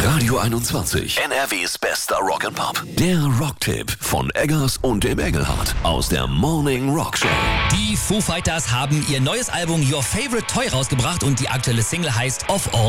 Radio 21, NRWs bester Rock'n'Pop. Der Rocktipp von Eggers und dem Engelhardt aus der Morning Rock Show. Die Foo Fighters haben ihr neues Album Your Favorite Toy rausgebracht und die aktuelle Single heißt Of All